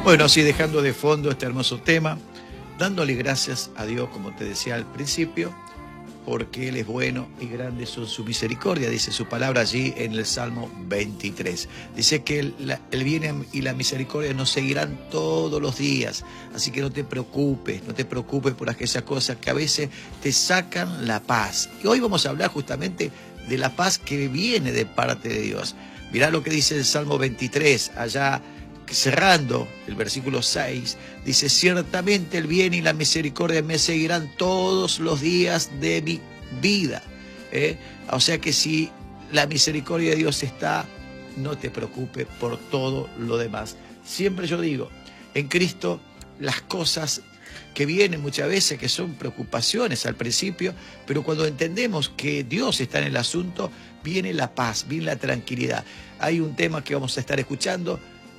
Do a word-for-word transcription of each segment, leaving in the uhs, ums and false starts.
Bueno, así dejando de fondo este hermoso tema, dándole gracias a Dios, como te decía al principio, porque Él es bueno y grandes son su misericordia, dice su palabra allí en el Salmo veintitrés. Dice que el, la, el bien y la misericordia nos seguirán todos los días, así que no te preocupes, no te preocupes por aquellas cosas que a veces te sacan la paz. Y hoy vamos a hablar justamente de la paz que viene de parte de Dios. Mirá lo que dice el Salmo veintitrés, allá cerrando el versículo seis, dice: ciertamente el bien y la misericordia me seguirán todos los días de mi vida. ¿Eh? O sea que si la misericordia de Dios está, no te preocupes por todo lo demás. Siempre yo digo, en Cristo las cosas que vienen muchas veces, que son preocupaciones al principio, pero cuando entendemos que Dios está en el asunto, viene la paz, viene la tranquilidad. Hay un tema que vamos a estar escuchando: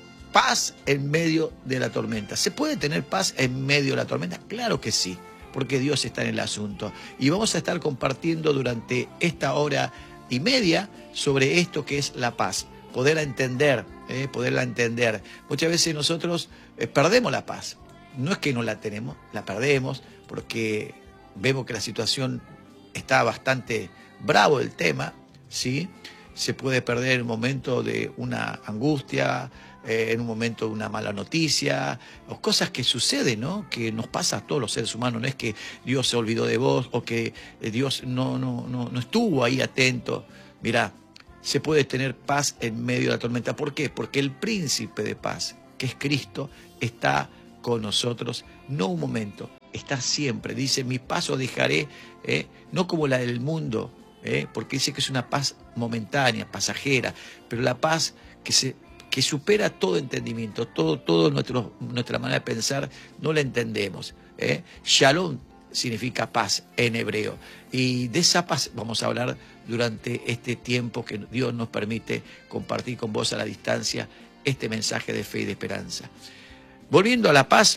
paz en medio de la tormenta. ¿Se puede tener paz en medio de la tormenta? Claro que sí, porque Dios está en el asunto. Y vamos a estar compartiendo durante esta hora y media sobre esto que es la paz. Poderla entender, eh, poderla entender. Muchas veces nosotros eh, perdemos la paz. No es que no la tenemos, la perdemos porque vemos que la situación está bastante bravo el tema, ¿sí? Se puede perder en un momento de una angustia, eh, en un momento de una mala noticia, o cosas que suceden, ¿no? Que nos pasa a todos los seres humanos. No es que Dios se olvidó de vos o que Dios no, no, no, no estuvo ahí atento. Mirá, se puede tener paz en medio de la tormenta. ¿Por qué? Porque el príncipe de paz, que es Cristo, está con nosotros, no un momento, está siempre. Dice: mi paz os dejaré, eh, no como la del mundo, eh, porque dice que es una paz momentánea, pasajera, pero la paz que se que supera todo entendimiento, todo, todo nuestro, nuestra manera de pensar, no la entendemos. ¿eh? Shalom significa paz en hebreo, y de esa paz vamos a hablar durante este tiempo que Dios nos permite compartir con vos a la distancia este mensaje de fe y de esperanza. Volviendo a la paz,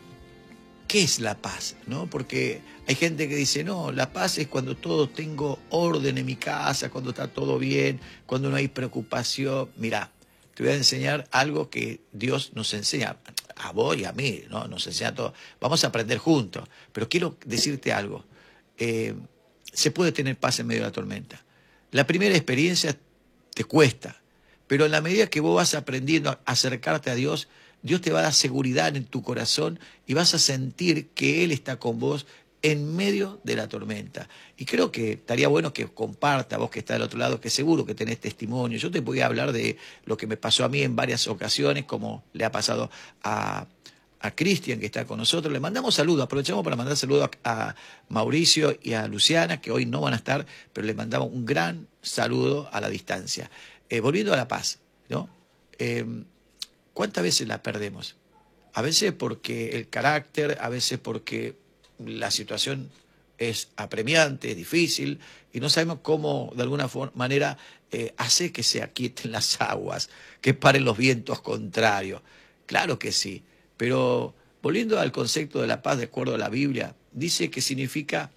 ¿qué es la paz? ¿No? Porque hay gente que dice: no, la paz es cuando todo tengo orden en mi casa, cuando está todo bien, cuando no hay preocupación. Mirá, te voy a enseñar algo que Dios nos enseña, a vos y a mí, ¿no? Nos enseña a todos. Vamos a aprender juntos, pero quiero decirte algo. Eh, se puede tener paz en medio de la tormenta. La primera experiencia te cuesta, pero en la medida que vos vas aprendiendo a acercarte a Dios, Dios te va a dar seguridad en tu corazón y vas a sentir que Él está con vos en medio de la tormenta. Y creo que estaría bueno que comparta, vos que estás del otro lado, que seguro que tenés testimonio. Yo te voy a hablar de lo que me pasó a mí en varias ocasiones, como le ha pasado a, a Cristian, que está con nosotros. Le mandamos saludos, aprovechamos para mandar saludos a, a Mauricio y a Luciana, que hoy no van a estar, pero le mandamos un gran saludo a la distancia. Eh, volviendo a la paz, ¿no? Eh, ¿Cuántas veces la perdemos? A veces porque el carácter, a veces porque la situación es apremiante, es difícil, y no sabemos cómo, de alguna manera, eh, hacer que se aquieten las aguas, que paren los vientos contrarios. Claro que sí, pero volviendo al concepto de la paz de acuerdo a la Biblia, dice que significa,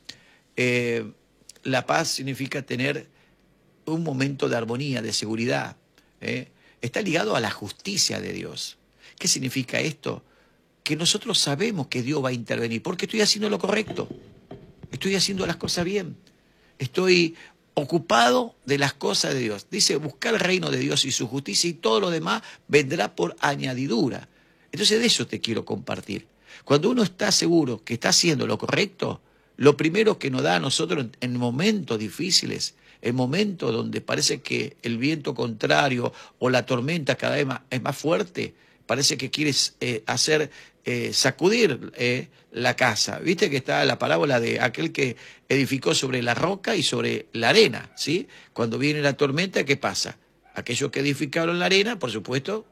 eh, la paz significa tener un momento de armonía, de seguridad, ¿eh? Está ligado a la justicia de Dios. ¿Qué significa esto? Que nosotros sabemos que Dios va a intervenir, porque estoy haciendo lo correcto, estoy haciendo las cosas bien, estoy ocupado de las cosas de Dios. Dice: buscar el reino de Dios y su justicia, y todo lo demás vendrá por añadidura. Entonces de eso te quiero compartir. Cuando uno está seguro que está haciendo lo correcto, lo primero que nos da a nosotros en momentos difíciles, en momentos donde parece que el viento contrario o la tormenta cada vez más, es más fuerte, parece que quieres eh, hacer eh, sacudir eh, la casa. Viste que está la parábola de aquel que edificó sobre la roca y sobre la arena, ¿sí? Cuando viene la tormenta, ¿qué pasa? Aquellos que edificaron la arena, por supuesto,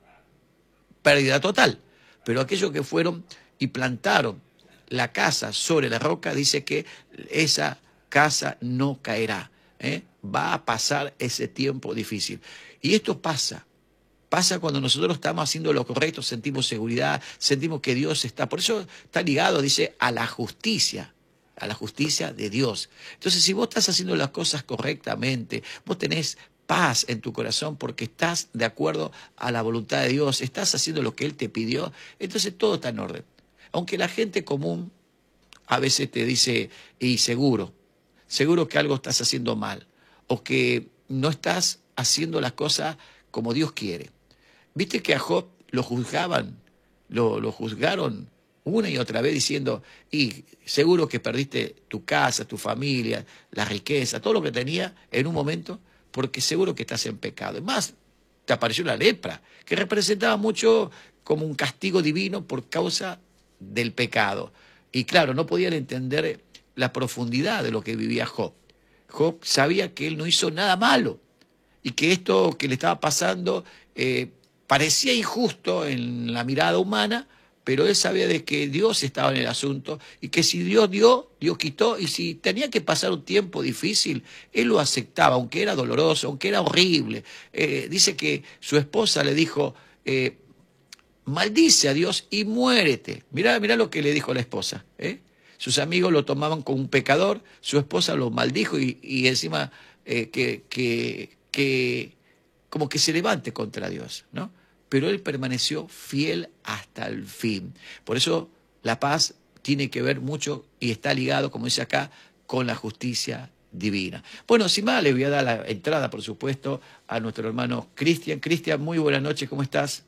pérdida total. Pero aquellos que fueron y plantaron la casa sobre la roca, dice que esa casa no caerá, ¿eh? Va a pasar ese tiempo difícil. Y esto pasa. Pasa cuando nosotros estamos haciendo lo correcto, sentimos seguridad, sentimos que Dios está. Por eso está ligado, dice, a la justicia, a la justicia de Dios. Entonces, si vos estás haciendo las cosas correctamente, vos tenés paz en tu corazón porque estás de acuerdo a la voluntad de Dios, estás haciendo lo que Él te pidió, entonces todo está en orden. Aunque la gente común a veces te dice, y seguro, seguro que algo estás haciendo mal, o que no estás haciendo las cosas como Dios quiere. Viste que a Job lo juzgaban, lo, lo juzgaron una y otra vez diciendo, y seguro que perdiste tu casa, tu familia, la riqueza, todo lo que tenía en un momento, porque seguro que estás en pecado. Además, te apareció la lepra, que representaba mucho como un castigo divino por causa del pecado. Y claro, no podían entender la profundidad de lo que vivía Job. Job sabía que él no hizo nada malo y que esto que le estaba pasando eh, parecía injusto en la mirada humana, pero él sabía de que Dios estaba en el asunto y que si Dios dio, Dios quitó, y si tenía que pasar un tiempo difícil, él lo aceptaba, aunque era doloroso, aunque era horrible. Eh, dice que su esposa le dijo, eh, maldice a Dios y muérete. Mirá, mirá lo que le dijo la esposa, ¿eh? Sus amigos lo tomaban como un pecador, su esposa lo maldijo y, y encima eh, que, que, que como que se levante contra Dios, ¿no? Pero él permaneció fiel hasta el fin. Por eso la paz tiene que ver mucho y está ligado, como dice acá, con la justicia divina. Bueno, sin más, le voy a dar la entrada, por supuesto, a nuestro hermano Cristian. Cristian, muy buenas noches, ¿cómo estás?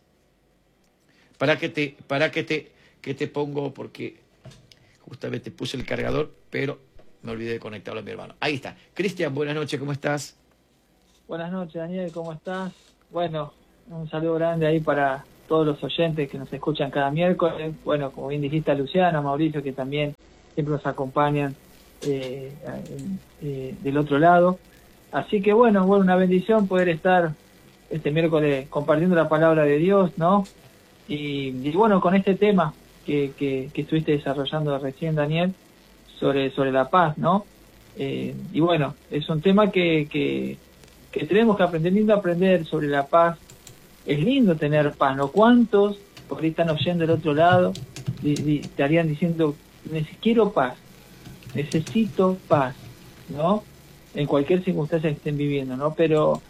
Para que te, para que te, que te pongo, porque justamente puse el cargador, pero me olvidé de conectarlo a mi hermano. Ahí está. Cristian, buenas noches, ¿cómo estás? Buenas noches, Daniel, ¿cómo estás? Bueno, un saludo grande ahí para todos los oyentes que nos escuchan cada miércoles. Bueno, como bien dijiste, a Luciano, a Mauricio, que también siempre nos acompañan eh, eh, del otro lado. Así que bueno, bueno, una bendición poder estar este miércoles compartiendo la palabra de Dios, ¿no? Y, y bueno, con este tema que, que, que estuviste desarrollando recién, Daniel, sobre, sobre la paz, ¿no? Eh, y bueno, es un tema que, que, que tenemos que aprender, lindo aprender sobre la paz. Es lindo tener paz, ¿no? ¿Cuántos por ahí están oyendo del otro lado y, y estarían diciendo, quiero paz, necesito paz, ¿no? En cualquier circunstancia que estén viviendo, ¿no? Pero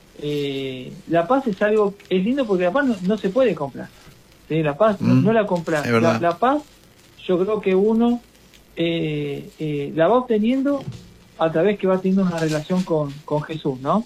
eh, la paz es algo, es lindo porque la paz no, no se puede comprar, ¿sí? La paz mm, no, no la compras. La, la paz, yo creo que uno eh, eh, la va obteniendo a través que va teniendo una relación con, con Jesús, ¿no?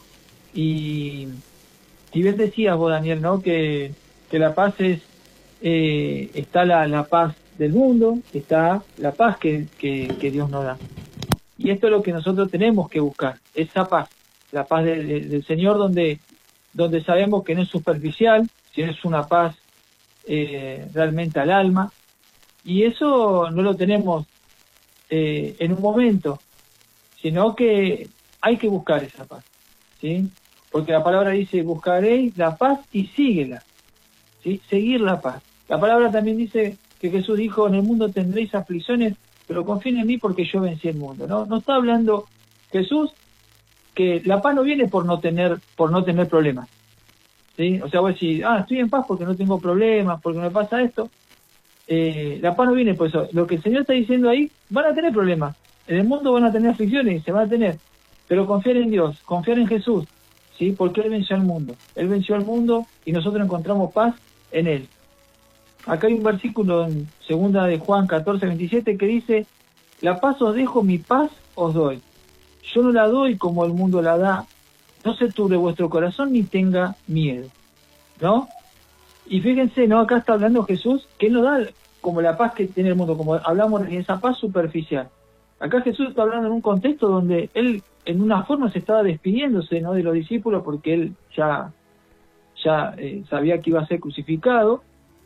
Y Y bien decías vos, Daniel, ¿no? Que, que la paz es, eh, está la, la paz del mundo, está la paz que, que, que Dios nos da. Y esto es lo que nosotros tenemos que buscar, esa paz, la paz de, de, del Señor, donde, donde sabemos que no es superficial, sino es una paz eh, realmente al alma. Y eso no lo tenemos eh, en un momento, sino que hay que buscar esa paz, ¿sí? Porque la palabra dice, buscaréis la paz y síguela, ¿sí? Seguir la paz. La palabra también dice que Jesús dijo, en el mundo tendréis aflicciones, pero confíen en mí porque yo vencí el mundo, ¿no? No está hablando Jesús que la paz no viene por no tener, por no tener problemas, ¿sí? O sea, vos decís, ah, estoy en paz porque no tengo problemas, porque me pasa esto. Eh, la paz no viene por eso. Lo que el Señor está diciendo ahí, van a tener problemas. En el mundo van a tener aflicciones, se van a tener. Pero confiar en Dios, confiar en Jesús, ¿sí? Porque Él venció al mundo. Él venció al mundo y nosotros encontramos paz en Él. Acá hay un versículo en segunda de Juan catorce, veintisiete que dice, la paz os dejo, mi paz os doy. Yo no la doy como el mundo la da. No se turbe vuestro corazón ni tenga miedo, ¿no? Y fíjense, ¿no? Acá está hablando Jesús, que Él nos da como la paz que tiene el mundo, como hablamos de esa paz superficial. Acá Jesús está hablando en un contexto donde Él, en una forma, se estaba despidiéndose, ¿no?, de los discípulos, porque Él ya, ya eh, sabía que iba a ser crucificado.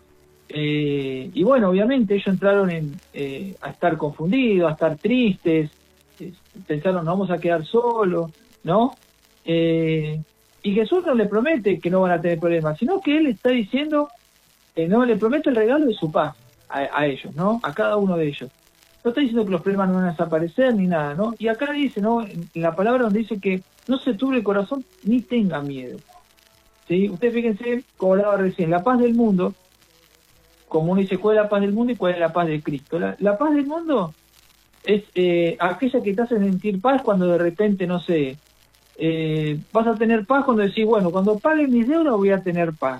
Eh, y bueno, obviamente ellos entraron en, eh, a estar confundidos, a estar tristes, eh, pensaron, nos vamos a quedar solos, ¿no? Eh, y Jesús no le promete que no van a tener problemas, sino que Él está diciendo, eh, no, le promete el regalo de su paz a, a ellos, ¿no? A cada uno de ellos. No está diciendo que los problemas no van a desaparecer ni nada, ¿no? Y acá dice, ¿no?, en la palabra donde dice que no se turbe el corazón ni tenga miedo, ¿sí? Ustedes fíjense, como hablaba recién, la paz del mundo, como uno dice, ¿cuál es la paz del mundo y cuál es la paz de Cristo? La, la paz del mundo es eh, aquella que te hace sentir paz cuando de repente, no sé, Eh, vas a tener paz cuando decís, bueno, cuando pague mis deudas voy a tener paz.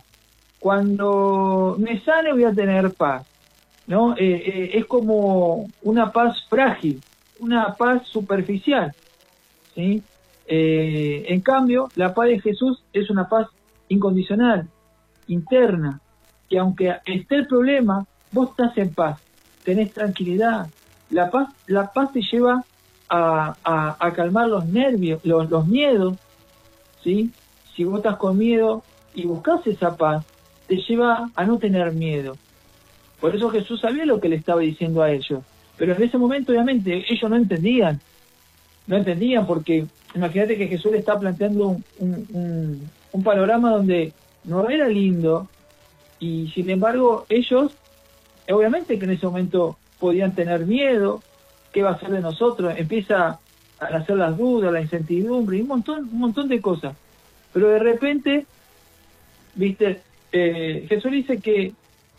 Cuando me sane voy a tener paz, ¿no? Eh, eh, es como una paz frágil, una paz superficial, ¿sí? Eh, en cambio, la paz de Jesús es una paz incondicional, interna, que aunque esté el problema, vos estás en paz, tenés tranquilidad. La paz, la paz te lleva a, a, a calmar los nervios, los, los miedos, ¿sí? Si vos estás con miedo y buscas esa paz, te lleva a no tener miedo. Por eso Jesús sabía lo que le estaba diciendo a ellos. Pero en ese momento, obviamente, ellos no entendían. No entendían porque, imagínate que Jesús le está planteando un, un, un, un panorama donde no era lindo, y sin embargo ellos, obviamente que en ese momento podían tener miedo. ¿Qué va a hacer de nosotros? Empieza a nacer las dudas, la incertidumbre y un montón, un montón de cosas. Pero de repente, viste, eh, Jesús dice que,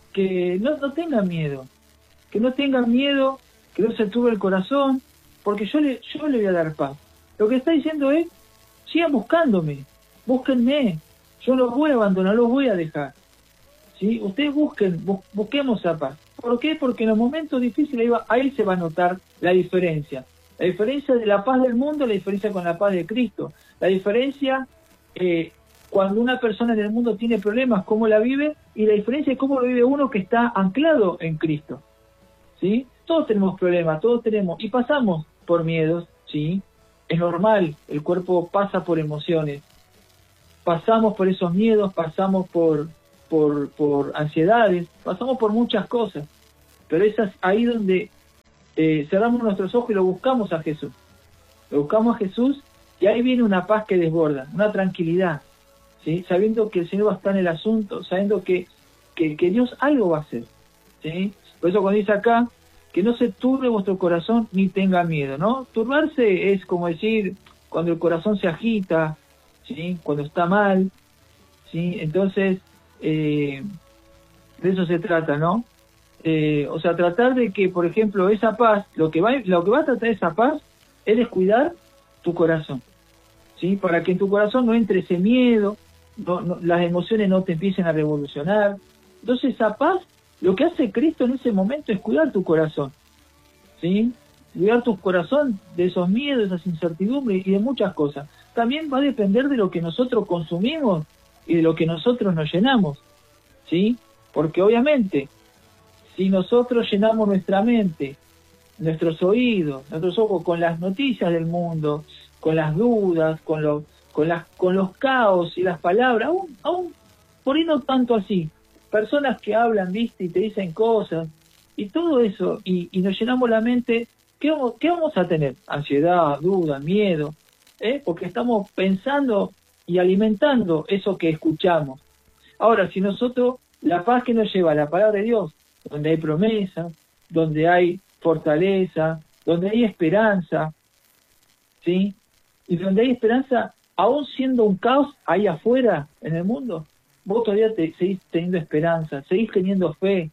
que no, no tengan miedo, que no tengan miedo, que no se turbe el corazón, porque yo le, yo le voy a dar paz. Lo que está diciendo es, sigan buscándome, búsquenme, yo no los voy a abandonar, los voy a dejar. ¿Sí? Ustedes busquen, bu busquemos esa paz. ¿Por qué? Porque en los momentos difíciles ahí, va, ahí se va a notar la diferencia. La diferencia de la paz del mundo, la diferencia con la paz de Cristo. La diferencia eh, cuando una persona en el mundo tiene problemas, cómo la vive, y la diferencia es cómo lo vive uno que está anclado en Cristo. ¿Sí? Todos tenemos problemas, todos tenemos, y pasamos por miedos, ¿sí? Es normal, el cuerpo pasa por emociones. Pasamos por esos miedos, pasamos por... Por, por ansiedades, pasamos por muchas cosas, pero es ahí donde eh, cerramos nuestros ojos y lo buscamos a Jesús, lo buscamos a Jesús, y ahí viene una paz que desborda, una tranquilidad, ¿sí? Sabiendo que el Señor va a estar en el asunto, sabiendo que, que, que Dios algo va a hacer, ¿sí? Por eso cuando dice acá, que no se turbe vuestro corazón ni tenga miedo, ¿no? Turbarse es como decir, cuando el corazón se agita, ¿sí? Cuando está mal, ¿sí? Entonces, Eh, de eso se trata, ¿no? Eh, o sea, tratar de que, por ejemplo, esa paz, lo que va, lo que va a tratar esa paz es descuidar tu corazón, ¿sí? Para que en tu corazón no entre ese miedo, no, no, las emociones no te empiecen a revolucionar. Entonces esa paz, lo que hace Cristo en ese momento es cuidar tu corazón, ¿sí? Cuidar tu corazón de esos miedos, de esas incertidumbres y de muchas cosas. También va a depender de lo que nosotros consumimos y de lo que nosotros nos llenamos, ¿sí? Porque obviamente, si nosotros llenamos nuestra mente, nuestros oídos, nuestros ojos con las noticias del mundo, con las dudas, con los, con las, con los caos y las palabras, aún, aún por ahí no tanto así, personas que hablan, viste, y te dicen cosas, y todo eso, y, y nos llenamos la mente, ¿qué vamos, qué vamos a tener? Ansiedad, duda, miedo, ¿eh? Porque estamos pensando y alimentando eso que escuchamos. Ahora, si nosotros, la paz que nos lleva a la palabra de Dios, donde hay promesa, donde hay fortaleza, donde hay esperanza, ¿sí? Y donde hay esperanza, aún siendo un caos ahí afuera, en el mundo, vos todavía te, seguís teniendo esperanza, seguís teniendo fe,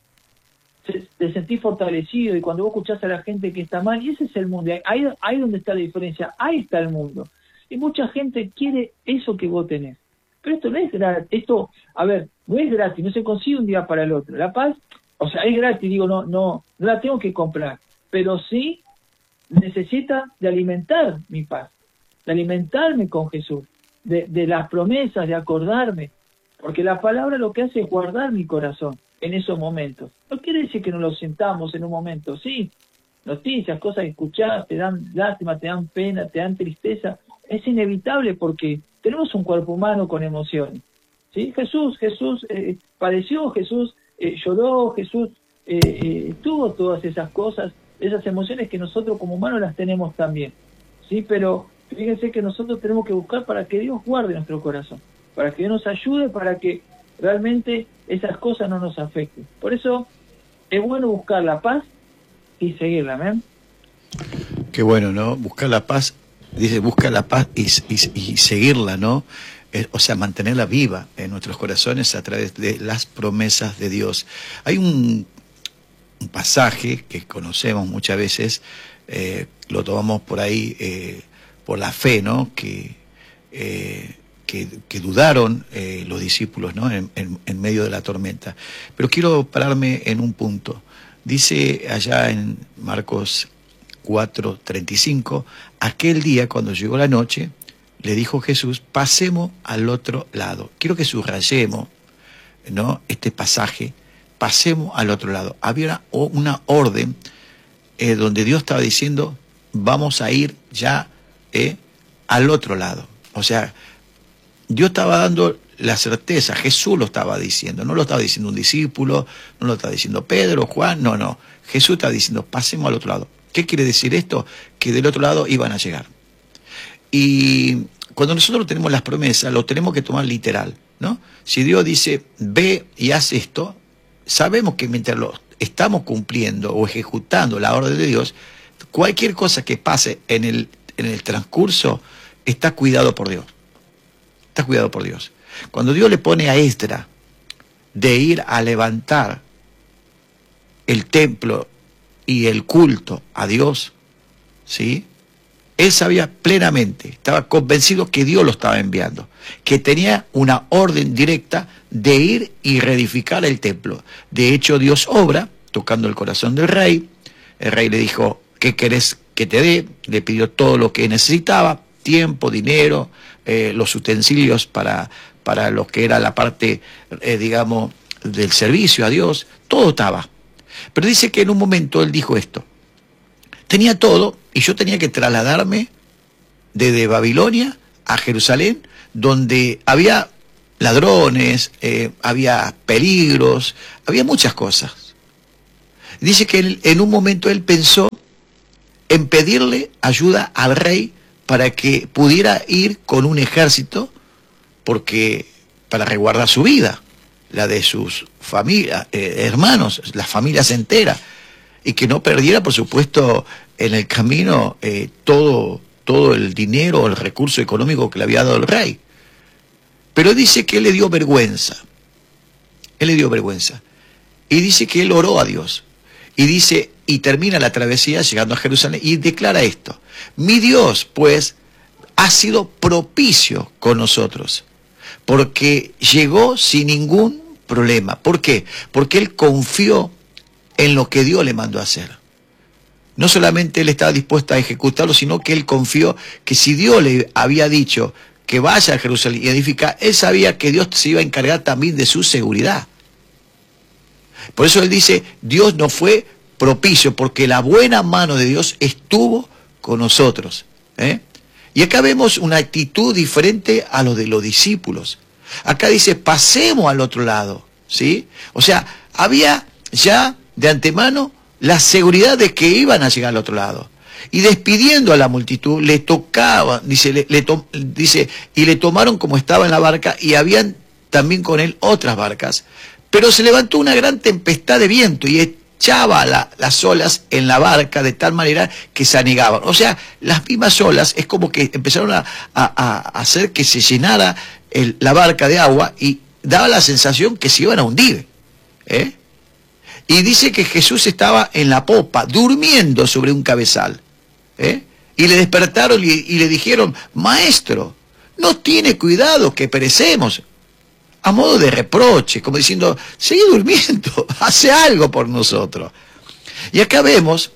te sentís fortalecido, y cuando vos escuchás a la gente que está mal, y ese es el mundo, ahí, ahí donde está la diferencia, ahí está el mundo. Y mucha gente quiere eso que vos tenés. Pero esto no es gratis, esto, a ver, no es gratis, no se consigue un día para el otro. La paz, o sea, es gratis, digo, no, no, no la tengo que comprar, pero sí necesita de alimentar mi paz, de alimentarme con Jesús, de, de las promesas, de acordarme, porque la palabra lo que hace es guardar mi corazón en esos momentos. No quiere decir que no lo sintamos en un momento, sí, noticias, cosas que escuchás, te dan lástima, te dan pena, te dan tristeza. Es inevitable porque tenemos un cuerpo humano con emociones, ¿sí? Jesús, Jesús eh, padeció, Jesús eh, lloró, Jesús eh, eh, tuvo todas esas cosas, esas emociones que nosotros como humanos las tenemos también, ¿sí? Pero fíjense que nosotros tenemos que buscar para que Dios guarde nuestro corazón, para que Dios nos ayude, para que realmente esas cosas no nos afecten. Por eso es bueno buscar la paz y seguirla, ¿ven? Qué bueno, ¿no? Buscar la paz. Dice, busca la paz y, y, y seguirla, ¿no? Eh, o sea, mantenerla viva en nuestros corazones a través de las promesas de Dios. Hay un, un pasaje que conocemos muchas veces, eh, lo tomamos por ahí, eh, por la fe, ¿no? Que eh, que, que dudaron eh, los discípulos, ¿no? en, en, en medio de la tormenta. Pero quiero pararme en un punto. Dice allá en Marcos cuatro, treinta y cinco, aquel día cuando llegó la noche, le dijo Jesús, pasemos al otro lado. Quiero que subrayemos, ¿no?, este pasaje, pasemos al otro lado. Había una, una orden eh, donde Dios estaba diciendo, vamos a ir ya eh, al otro lado. O sea, Dios estaba dando la certeza, Jesús lo estaba diciendo, no lo estaba diciendo un discípulo, no lo estaba diciendo Pedro, Juan, no, no. Jesús estaba diciendo, pasemos al otro lado. ¿Qué quiere decir esto? Que del otro lado iban a llegar. Y cuando nosotros tenemos las promesas, lo tenemos que tomar literal, ¿no? Si Dios dice, ve y haz esto, sabemos que mientras lo estamos cumpliendo o ejecutando la orden de Dios, cualquier cosa que pase en el, en el transcurso está cuidado por Dios. Está cuidado por Dios. Cuando Dios le pone a Esdras de ir a levantar el templo y el culto a Dios, ¿sí?, él sabía plenamente, estaba convencido que Dios lo estaba enviando, que tenía una orden directa de ir y reedificar el templo. De hecho, Dios obra tocando el corazón del rey. El rey le dijo, ¿qué querés que te dé? Le pidió todo lo que necesitaba, tiempo, dinero, eh, los utensilios para, para lo que era la parte, eh, digamos, del servicio a Dios, todo estaba. Pero dice que en un momento él dijo esto, tenía todo y yo tenía que trasladarme desde Babilonia a Jerusalén, donde había ladrones, eh, había peligros, había muchas cosas. Dice que él, en un momento él pensó en pedirle ayuda al rey para que pudiera ir con un ejército, porque para resguardar su vida, la de sus familias, eh, hermanos, las familias enteras, y que no perdiera, por supuesto, en el camino eh, todo, todo el dinero, el recurso económico que le había dado el rey. Pero dice que él le dio vergüenza. Él le dio vergüenza. Y dice que él oró a Dios. Y dice, y termina la travesía llegando a Jerusalén, y declara esto, mi Dios, pues, ha sido propicio con nosotros, porque llegó sin ningún problema. ¿Por qué? Porque él confió en lo que Dios le mandó a hacer. No solamente él estaba dispuesto a ejecutarlo, sino que él confió que si Dios le había dicho que vaya a Jerusalén y edificar, él sabía que Dios se iba a encargar también de su seguridad. Por eso él dice, Dios no fue propicio, porque la buena mano de Dios estuvo con nosotros. ¿eh? Y acá vemos una actitud diferente a lo de los discípulos. Acá dice, pasemos al otro lado, ¿sí? O sea, había ya de antemano la seguridad de que iban a llegar al otro lado. Y despidiendo a la multitud, le tocaba, dice, le, le to, dice, y le tomaron como estaba en la barca, y habían también con él otras barcas. Pero se levantó una gran tempestad de viento y echaba la, las olas en la barca de tal manera que se anegaban. O sea, las mismas olas es como que empezaron a, a, a hacer que se llenara el, la barca de agua, y daba la sensación que se iban a hundir. ¿eh? Y dice que Jesús estaba en la popa, durmiendo sobre un cabezal. ¿eh? Y le despertaron y, y le dijeron, maestro, no tiene cuidado que perecemos. A modo de reproche, como diciendo, seguí durmiendo, hace algo por nosotros. Y acá vemos,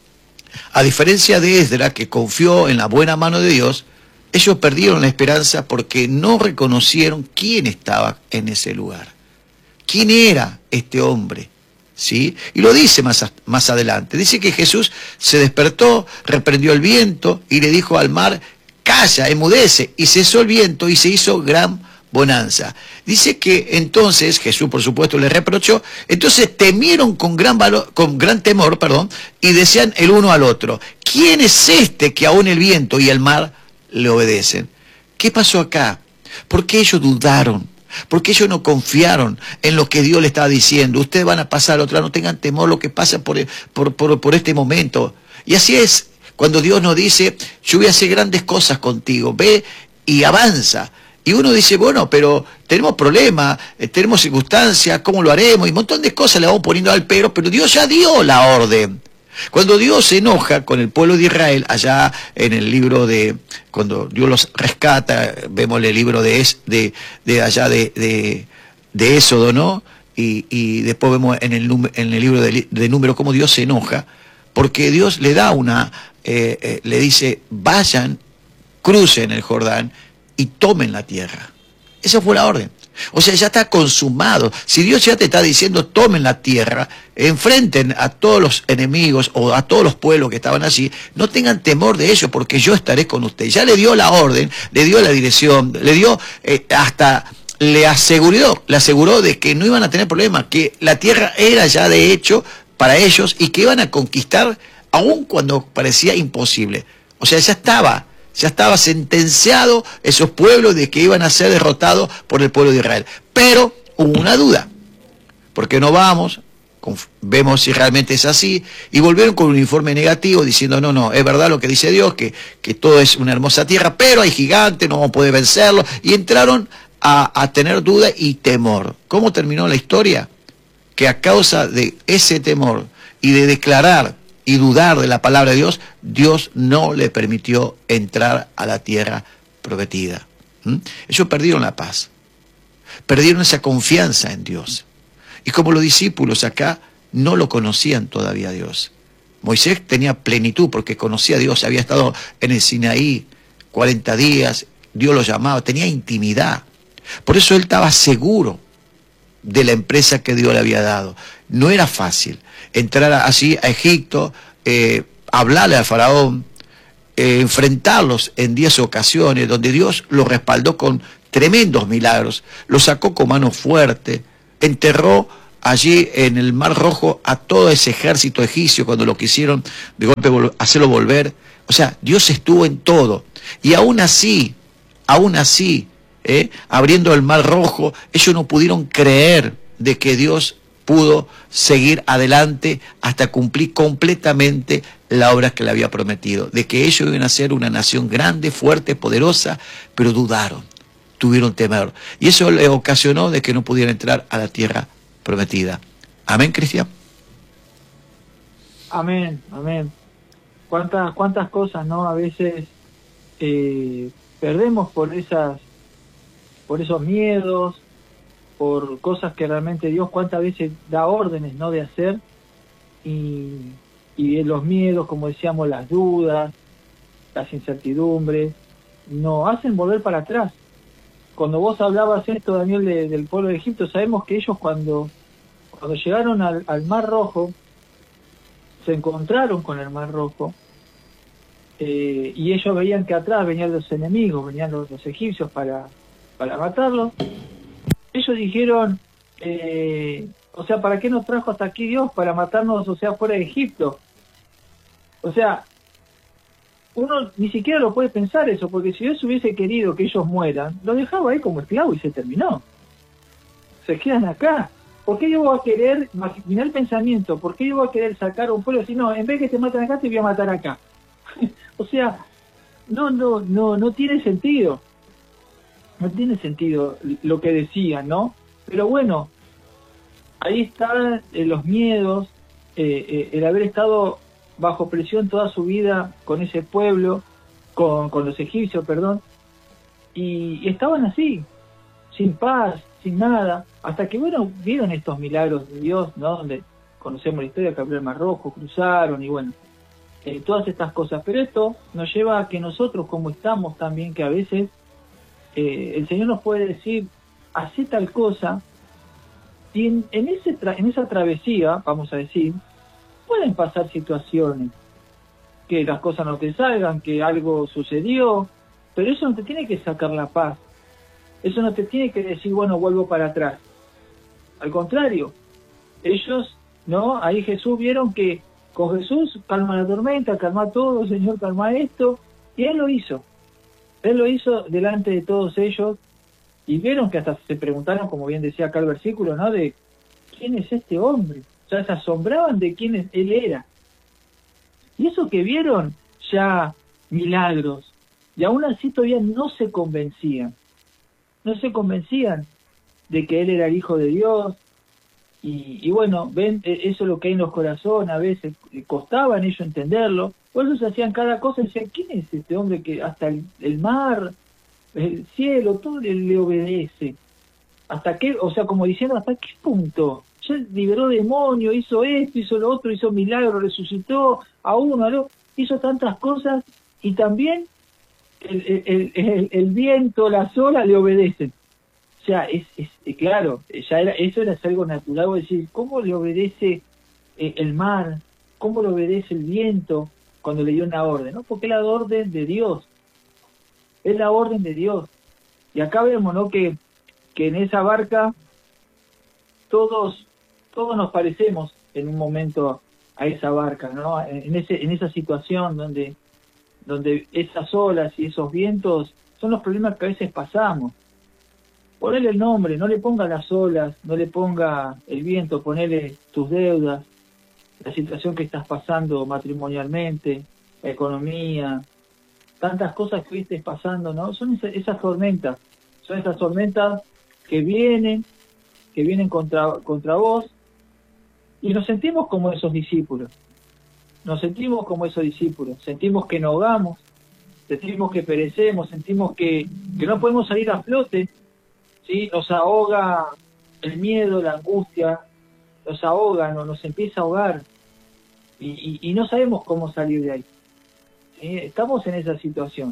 a diferencia de Esdras, que confió en la buena mano de Dios, ellos perdieron la esperanza porque no reconocieron quién estaba en ese lugar. ¿Quién era este hombre? ¿Sí? Y lo dice más, más adelante. Dice que Jesús se despertó, reprendió el viento y le dijo al mar, calla, enmudece. Y cesó el viento y se hizo gran bonanza. Dice que entonces, Jesús por supuesto le reprochó, entonces temieron con gran, valor, con gran temor, perdón, y decían el uno al otro, ¿quién es este que aún el viento y el mar le obedecen? ¿Qué pasó acá? ¿Por qué ellos dudaron? Porque ellos no confiaron en lo que Dios le estaba diciendo. Ustedes van a pasar al otro lado, no tengan temor lo que pasa por, por, por, por este momento. Y así es cuando Dios nos dice, yo voy a hacer grandes cosas contigo, ve y avanza. Y uno dice, bueno, pero tenemos problemas, eh, tenemos circunstancias, ¿cómo lo haremos? Y un montón de cosas le vamos poniendo al pero, pero Dios ya dio la orden. Cuando Dios se enoja con el pueblo de Israel, allá en el libro de, cuando Dios los rescata, vemos el libro de, de, de allá de, de, de Éxodo, ¿no? Y, y después vemos en el, en el libro de, de Números cómo Dios se enoja, porque Dios le da una, eh, eh, le dice, vayan, crucen el Jordán y tomen la tierra. Esa fue la orden. O sea, ya está consumado. Si Dios ya te está diciendo, tomen la tierra, enfrenten a todos los enemigos o a todos los pueblos que estaban allí, no tengan temor de ellos, porque yo estaré con ustedes. Ya le dio la orden, le dio la dirección, le dio eh, hasta, le aseguró, le aseguró de que no iban a tener problemas, que la tierra era ya de hecho para ellos y que iban a conquistar aun cuando parecía imposible. O sea, ya estaba. Ya estaba sentenciado esos pueblos de que iban a ser derrotados por el pueblo de Israel. Pero hubo una duda. ¿Por qué no vamos? Vemos si realmente es así. Y volvieron con un informe negativo diciendo, no, no, es verdad lo que dice Dios, que, que todo es una hermosa tierra, pero hay gigantes, no vamos a poder vencerlo. Y entraron a, a tener duda y temor. ¿Cómo terminó la historia? Que a causa de ese temor y de declarar y dudar de la palabra de Dios, Dios no le permitió entrar a la tierra prometida. ¿Mm? Ellos perdieron la paz, perdieron esa confianza en Dios. Y como los discípulos acá no lo conocían todavía a Dios. Moisés tenía plenitud porque conocía a Dios, había estado en el Sinaí cuarenta días, Dios lo llamaba, tenía intimidad. Por eso él estaba seguro de la empresa que Dios le había dado. No era fácil entrar así a Egipto, eh, hablarle al faraón, eh, enfrentarlos en diez ocasiones, donde Dios lo respaldó con tremendos milagros, lo sacó con mano fuerte, enterró allí en el Mar Rojo a todo ese ejército egipcio cuando lo quisieron de golpe hacerlo volver. O sea, Dios estuvo en todo. Y aún así, aún así, eh, abriendo el Mar Rojo, ellos no pudieron creer de que Dios pudo seguir adelante hasta cumplir completamente la obra que le había prometido, de que ellos iban a ser una nación grande, fuerte, poderosa, pero dudaron, tuvieron temor. Y eso le ocasionó de que no pudieran entrar a la tierra prometida. Amén, Cristian. Amén, amén. Cuántas, cuántas cosas, ¿no? A veces eh, perdemos por esas, por esos miedos, por cosas que realmente Dios cuántas veces da órdenes, ¿no?, de hacer, y, y los miedos, como decíamos, las dudas, las incertidumbres, nos hacen volver para atrás. Cuando vos hablabas esto, Daniel, de, del pueblo de Egipto, sabemos que ellos cuando, cuando llegaron al, al Mar Rojo, se encontraron con el Mar Rojo, eh, y ellos veían que atrás venían los enemigos, venían los, los egipcios para, para matarlos. Ellos dijeron, eh, o sea, ¿para qué nos trajo hasta aquí Dios? Para matarnos, o sea, fuera de Egipto. O sea, uno ni siquiera lo puede pensar eso, porque si Dios hubiese querido que ellos mueran, los dejaba ahí como esclavos y se terminó. Se quedan acá. ¿Por qué Dios va a querer, imaginar el pensamiento, por qué Dios va a querer sacar a un pueblo si no, en vez de que te maten acá, te voy a matar acá? O sea, no, no, no, no tiene sentido. No tiene sentido lo que decían, ¿no? Pero bueno, ahí están eh, los miedos, eh, eh, el haber estado bajo presión toda su vida con ese pueblo, con, con los egipcios, perdón, y, y estaban así, sin paz, sin nada, hasta que, bueno, vieron estos milagros de Dios, ¿no? Donde conocemos la historia, que abrió el Mar Rojo, cruzaron, y bueno, eh, todas estas cosas. Pero esto nos lleva a que nosotros, como estamos también, que a veces Eh, el Señor nos puede decir, hacé tal cosa, y en, en, ese tra en esa travesía, vamos a decir, pueden pasar situaciones, que las cosas no te salgan, que algo sucedió, pero eso no te tiene que sacar la paz, eso no te tiene que decir, bueno, vuelvo para atrás. Al contrario, ellos, ¿no? Ahí Jesús vieron que con Jesús calma la tormenta, calma todo, Señor, calma esto, y Él lo hizo. Él lo hizo delante de todos ellos, y vieron que hasta se preguntaron, como bien decía acá el versículo, ¿no?, de ¿quién es este hombre? O sea, se asombraban de quién él era. Y eso que vieron ya milagros, y aún así todavía no se convencían. No se convencían de que él era el Hijo de Dios, Y, y bueno, ven, eso es lo que hay en los corazones, a veces costaba en ellos entenderlo, por eso se hacían cada cosa y decían, ¿quién es este hombre que hasta el, el mar, el cielo, todo le, le obedece? ¿Hasta qué? O sea, como diciendo, ¿hasta qué punto? Ya liberó demonios, hizo esto, hizo lo otro, hizo milagros, resucitó a uno, a lo, hizo tantas cosas y también el, el, el, el viento, las olas le obedecen. O sea, es, es, es claro, ya era, eso era algo natural, voy a decir, ¿cómo le obedece eh, el mar? ¿Cómo le obedece el viento cuando le dio una orden? ¿No? Porque es la orden de Dios, es la orden de Dios. Y acá vemos, ¿no?, que, que en esa barca todos, todos nos parecemos en un momento a esa barca, ¿no? En, ese, en esa situación donde, donde esas olas y esos vientos son los problemas que a veces pasamos. Ponele el nombre, no le ponga las olas, no le ponga el viento, ponele tus deudas, la situación que estás pasando matrimonialmente, la economía, tantas cosas que estés pasando, ¿no? Son esas, esas tormentas, son esas tormentas que vienen, que vienen contra, contra vos, y nos sentimos como esos discípulos, nos sentimos como esos discípulos, sentimos que nos ahogamos, sentimos que perecemos, sentimos que, que no podemos salir a flote, ¿sí? Nos ahoga el miedo, la angustia, nos ahoga, no, nos empieza a ahogar y, y, y no sabemos cómo salir de ahí. ¿Sí? Estamos en esa situación.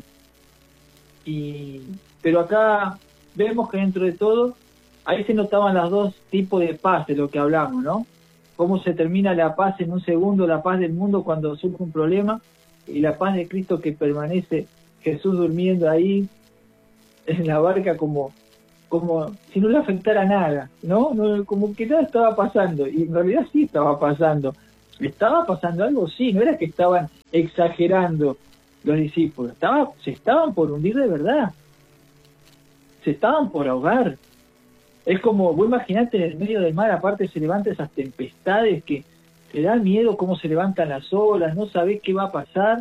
Y, pero acá vemos que dentro de todo, ahí se notaban los dos tipos de paz de lo que hablamos, ¿no? Cómo se termina la paz en un segundo, la paz del mundo cuando surge un problema, y la paz de Cristo que permanece, Jesús durmiendo ahí en la barca como... como si no le afectara nada, ¿no? ¿no? Como que nada estaba pasando, y en realidad sí estaba pasando. ¿Estaba pasando algo? Sí, no era que estaban exagerando los discípulos, estaba, se estaban por hundir de verdad, se estaban por ahogar. Es como, vos imaginate en el medio del mar, aparte se levantan esas tempestades que te da miedo cómo se levantan las olas, no sabés qué va a pasar,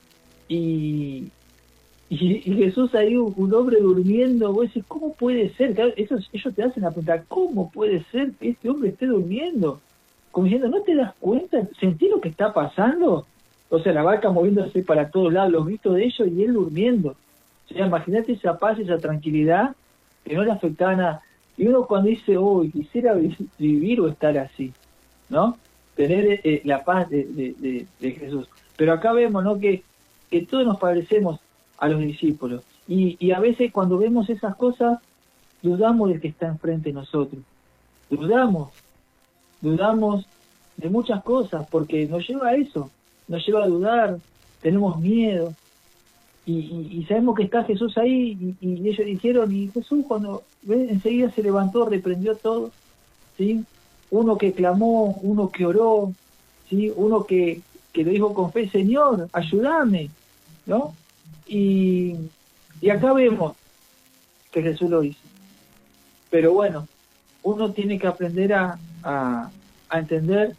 y... Y, y Jesús ahí, un, un hombre durmiendo, vos decís, ¿cómo puede ser? Claro, eso, ellos te hacen la pregunta, ¿cómo puede ser que este hombre esté durmiendo? Como diciendo, ¿no te das cuenta? ¿Sentí lo que está pasando? O sea, la barca moviéndose para todos lados, los gritos de ellos y él durmiendo. O sea, imagínate esa paz, esa tranquilidad que no le afectaba nada. Y uno cuando dice, oh, quisiera vivir o estar así, ¿no? Tener eh, la paz de, de, de, de Jesús. Pero acá vemos, ¿no?, que, que todos nos parecemos a los discípulos. Y, y a veces cuando vemos esas cosas, dudamos del que está enfrente de nosotros. Dudamos. Dudamos de muchas cosas, porque nos lleva a eso. Nos lleva a dudar, tenemos miedo. Y, y, y sabemos que está Jesús ahí, y, y ellos dijeron, y Jesús cuando ¿ves? Enseguida se levantó, reprendió todo. ¿Sí? Uno que clamó, uno que oró, ¿sí? Uno que, que le dijo con fe, Señor, ayúdame, ¿no? Y, y acá vemos que Jesús lo hizo. Pero bueno, uno tiene que aprender a, a, a entender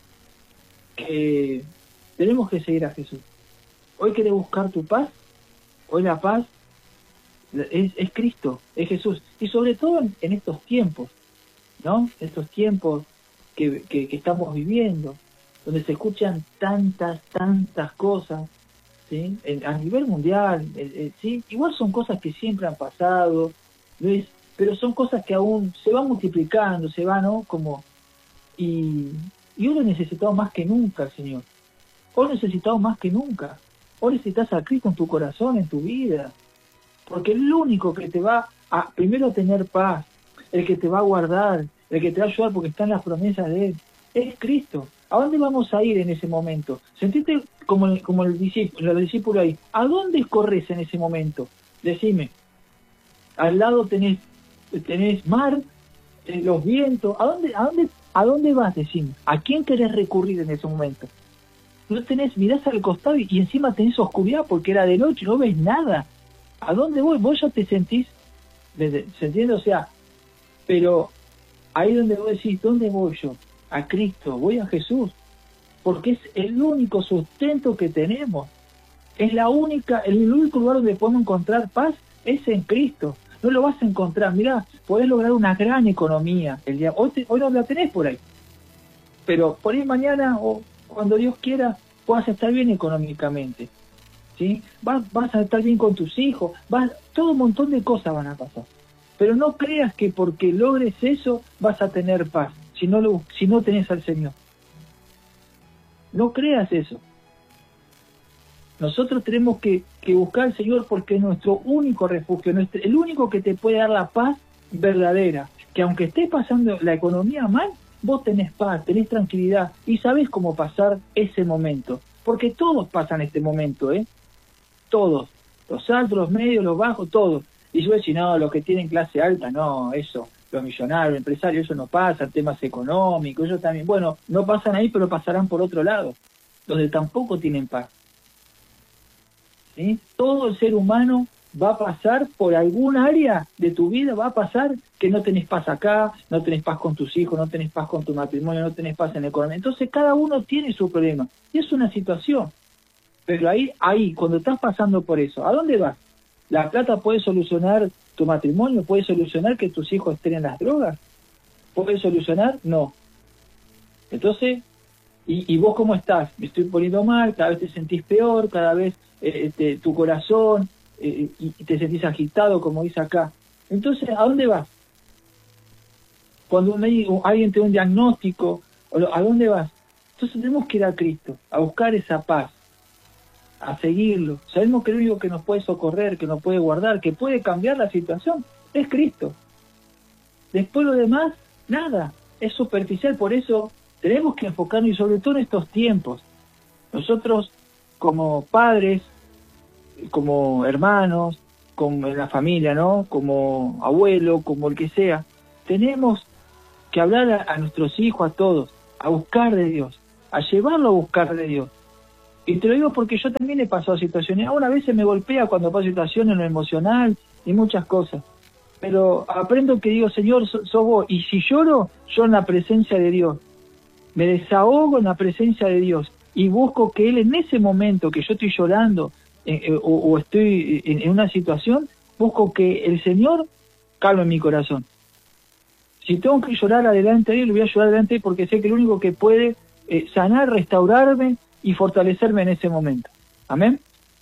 que tenemos que seguir a Jesús. Hoy querés buscar tu paz, hoy la paz es, es Cristo, es Jesús. Y sobre todo en, en estos tiempos, ¿no? Estos tiempos que, que, que estamos viviendo, donde se escuchan tantas, tantas cosas, ¿sí? A nivel mundial, eh, eh, ¿sí? Igual son cosas que siempre han pasado, ¿ves? Pero son cosas que aún se van multiplicando, se van, ¿no? Como, y, y hoy lo necesitamos más que nunca, Señor. Hoy necesitamos más que nunca. Hoy necesitas a Cristo en tu corazón, en tu vida. Porque el único que te va a, primero, a tener paz, el que te va a guardar, el que te va a ayudar porque están las promesas de Él, es Cristo. ¿A dónde vamos a ir en ese momento? Sentiste como el, como el discípulo, el discípulo ahí. ¿A dónde corres en ese momento? Decime. Al lado tenés, tenés mar, eh, los vientos. ¿A dónde, a dónde, a dónde vas? Decime. ¿A quién querés recurrir en ese momento? No tenés, mirás al costado y, y encima tenés oscuridad porque era de noche, no ves nada. ¿A dónde voy? Vos ya te sentís, ¿se entiende? O sea, pero ahí donde vos decís, ¿dónde voy yo? A Cristo, voy a Jesús, porque es el único sustento que tenemos, es la única, el único lugar donde podemos encontrar paz es en Cristo. No lo vas a encontrar, mirá, podés lograr una gran economía el día, hoy, te, hoy no la tenés por ahí, pero por ahí mañana o cuando Dios quiera puedas estar bien económicamente, ¿sí? Vas, vas a estar bien con tus hijos, vas, todo un montón de cosas van a pasar. Pero no creas que porque logres eso vas a tener paz, si no, lo, si no tenés al Señor. No creas eso. Nosotros tenemos que, que buscar al Señor porque es nuestro único refugio, nuestro, el único que te puede dar la paz verdadera. Que aunque estés pasando la economía mal, vos tenés paz, tenés tranquilidad y sabés cómo pasar ese momento. Porque todos pasan este momento, ¿eh? Todos. Los altos, los medios, los bajos, todos. Y yo voy a decir, no, los que tienen clase alta, no, eso, los millonarios, los empresarios, eso no pasa, temas económicos, ellos también. Bueno, no pasan ahí, pero pasarán por otro lado, donde tampoco tienen paz. ¿Sí? Todo el ser humano va a pasar por algún área de tu vida, va a pasar que no tenés paz acá, no tenés paz con tus hijos, no tenés paz con tu matrimonio, no tenés paz en la economía. Entonces cada uno tiene su problema y es una situación. Pero ahí, ahí, cuando estás pasando por eso, ¿a dónde vas? ¿La plata puede solucionar tu matrimonio? ¿Puede solucionar que tus hijos estén en las drogas? ¿Puede solucionar? No. Entonces, ¿y, y vos cómo estás? Me estoy poniendo mal, cada vez te sentís peor, cada vez eh, te, tu corazón, eh, y te sentís agitado, como dice acá. Entonces, ¿a dónde vas? Cuando un médico, alguien te da un diagnóstico, ¿a dónde vas? Entonces tenemos que ir a Cristo, a buscar esa paz, a seguirlo. Sabemos que el único que nos puede socorrer, que nos puede guardar, que puede cambiar la situación, es Cristo. Después lo demás, nada, es superficial. Por eso tenemos que enfocarnos, y sobre todo en estos tiempos. Nosotros, como padres, como hermanos, como en la familia, ¿no? Como abuelo, como el que sea, tenemos que hablar a, a nuestros hijos, a todos, a buscar de Dios, a llevarlo a buscar de Dios. Y te lo digo porque yo también he pasado situaciones. Ahora a veces me golpea cuando paso situaciones en lo emocional y muchas cosas. Pero aprendo que digo, Señor, sos so vos. Y si lloro, yo en la presencia de Dios. Me desahogo en la presencia de Dios. Y busco que Él en ese momento que yo estoy llorando eh, eh, o, o estoy en, en una situación, busco que el Señor calme mi corazón. Si tengo que llorar adelante de Él, lo voy a llorar adelante de Él porque sé que el único que puede eh, sanar, restaurarme y fortalecerme en ese momento. Amén.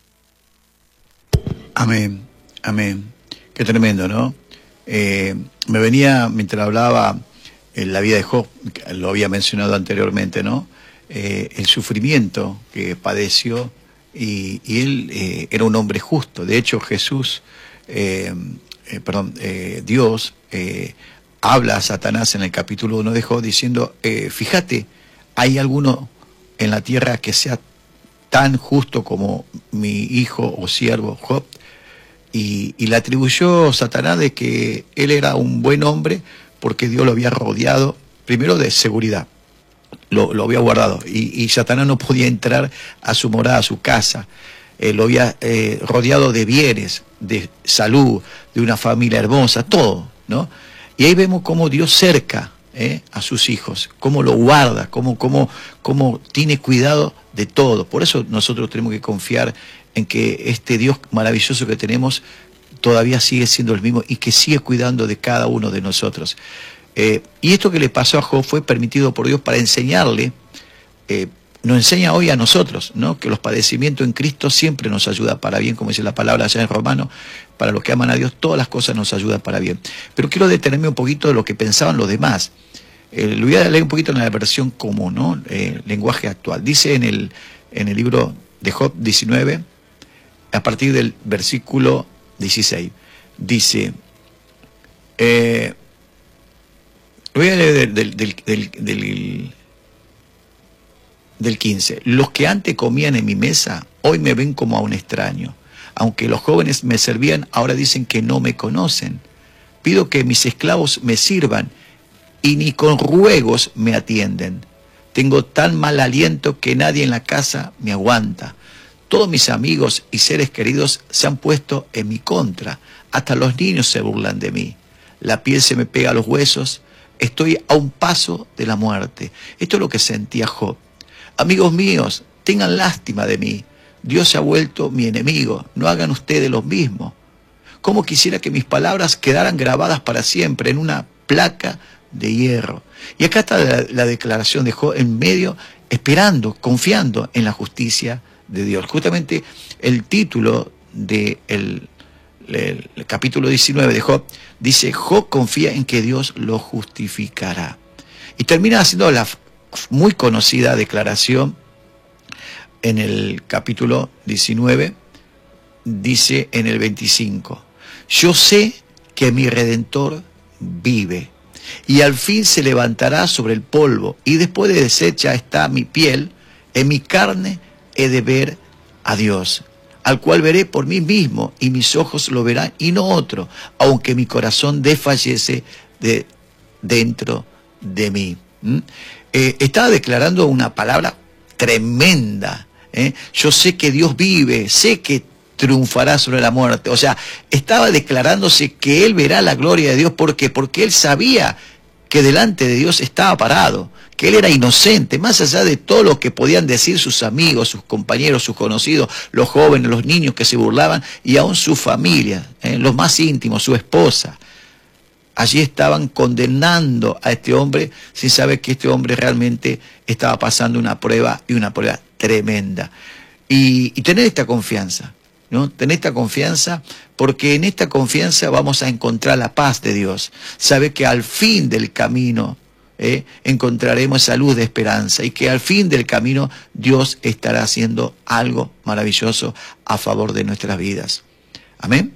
Amén, amén. Qué tremendo, ¿no? Eh, me venía, mientras hablaba en la vida de Job, lo había mencionado anteriormente, ¿no? Eh, el sufrimiento que padeció, y, y él eh, era un hombre justo. De hecho, Jesús, eh, eh, perdón, eh, Dios eh, habla a Satanás en el capítulo uno de Job diciendo, eh, fíjate, hay alguno en la tierra que sea tan justo como mi hijo o siervo Job. Y, y le atribuyó Satanás de que él era un buen hombre porque Dios lo había rodeado, primero de seguridad, lo, lo había guardado, y, y Satanás no podía entrar a su morada, a su casa, eh, lo había eh, rodeado de bienes, de salud, de una familia hermosa, todo, ¿no? Y ahí vemos cómo Dios cerca ¿eh? a sus hijos, cómo lo guarda, cómo, cómo, cómo tiene cuidado de todo. Por eso nosotros tenemos que confiar en que este Dios maravilloso que tenemos todavía sigue siendo el mismo y que sigue cuidando de cada uno de nosotros. Eh, y esto que le pasó a Job fue permitido por Dios para enseñarle, eh, nos enseña hoy a nosotros, ¿no? Que los padecimientos en Cristo siempre nos ayudan para bien, como dice la palabra allá en Romanos, para los que aman a Dios, todas las cosas nos ayudan para bien. Pero quiero detenerme un poquito de lo que pensaban los demás. Eh, lo voy a leer un poquito en la versión común, ¿no? Eh, lenguaje actual. Dice en el, en el libro de Job diecinueve, a partir del versículo dieciséis, dice, eh, voy a leer del, del, del, del, del quince, los que antes comían en mi mesa, hoy me ven como a un extraño, aunque los jóvenes me servían, ahora dicen que no me conocen, pido que mis esclavos me sirvan, y ni con ruegos me atienden, tengo tan mal aliento que nadie en la casa me aguanta. Todos mis amigos y seres queridos se han puesto en mi contra. Hasta los niños se burlan de mí. La piel se me pega a los huesos. Estoy a un paso de la muerte. Esto es lo que sentía Job. Amigos míos, tengan lástima de mí. Dios se ha vuelto mi enemigo. No hagan ustedes lo mismo. Cómo quisiera que mis palabras quedaran grabadas para siempre en una placa de hierro. Y acá está la, la declaración de Job en medio, esperando, confiando en la justicia de Dios. Justamente el título del de el, el capítulo diecinueve de Job dice: Job confía en que Dios lo justificará. Y termina haciendo la muy conocida declaración en el capítulo diecinueve, dice en el veinticinco: yo sé que mi Redentor vive, y al fin se levantará sobre el polvo, y después de deshecha está mi piel, en mi carne he de ver a Dios, al cual veré por mí mismo, y mis ojos lo verán y no otro, aunque mi corazón desfallece de dentro de mí. ¿Mm? Eh, estaba declarando una palabra tremenda. ¿eh? Yo sé que Dios vive, sé que triunfará sobre la muerte. O sea, estaba declarándose que él verá la gloria de Dios. ¿Por qué? Porque él sabía que delante de Dios estaba parado, que él era inocente, más allá de todo lo que podían decir sus amigos, sus compañeros, sus conocidos, los jóvenes, los niños que se burlaban, y aún su familia, ¿eh? los más íntimos, su esposa. Allí estaban condenando a este hombre sin saber que este hombre realmente estaba pasando una prueba, y una prueba tremenda. Y, y tener esta confianza, ¿no? Tener esta confianza, porque en esta confianza vamos a encontrar la paz de Dios. Sabe que al fin del camino ¿eh? encontraremos esa luz de esperanza, y que al fin del camino Dios estará haciendo algo maravilloso a favor de nuestras vidas. Amén.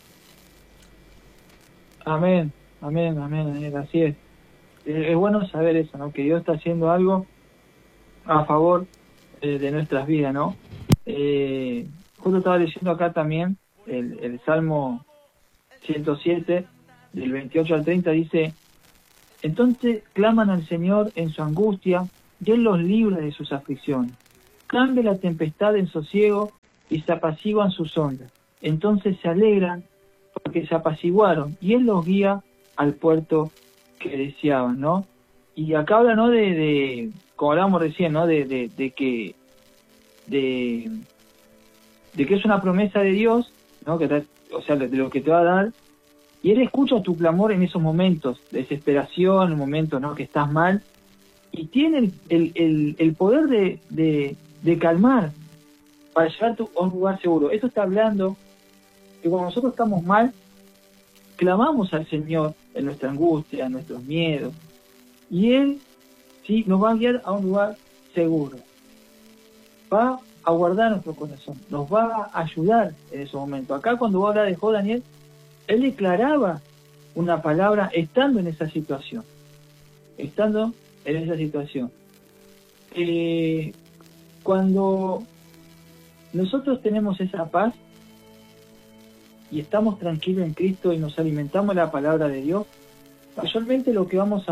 Amén. Amén, amén, amén, así es. Eh, es bueno saber eso, ¿no? Que Dios está haciendo algo a favor eh, de nuestras vidas, ¿no? Eh, justo estaba leyendo acá también el, el Salmo ciento siete, del veintiocho al treinta, dice: entonces claman al Señor en su angustia, y Él los libra de sus aflicciones. Cambia la tempestad en sosiego, y se apaciguan sus ondas. Entonces se alegran, porque se apaciguaron, y Él los guía al puerto que deseaban, ¿no? Y acá habla, ¿no? De, de como hablábamos recién, ¿no? De, de, de que de, de que es una promesa de Dios, ¿no? Que te, o sea, de lo que te va a dar, y Él escucha tu clamor en esos momentos de desesperación, en momentos, ¿no? Que estás mal, y tiene el, el, el, el poder de, de, de calmar para llevarte a un lugar seguro. Eso está hablando que cuando nosotros estamos mal, clamamos al Señor en nuestra angustia, en nuestros miedos, y Él sí nos va a guiar a un lugar seguro, va a guardar nuestro corazón, nos va a ayudar en ese momento. Acá cuando habla de Job, Daniel, él declaraba una palabra estando en esa situación, estando en esa situación. Eh, cuando nosotros tenemos esa paz y estamos tranquilos en Cristo y nos alimentamos de la palabra de Dios, mayormente lo que vamos a